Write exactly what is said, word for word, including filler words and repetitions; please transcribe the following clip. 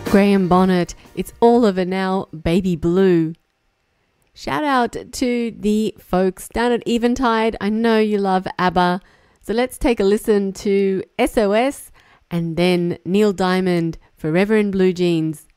Graham Bonnet, It's All Over Now, Baby Blue. Shout out to the folks down at Eventide. I know you love ABBA. So let's take a listen to S O S and then Neil Diamond, Forever in Blue Jeans.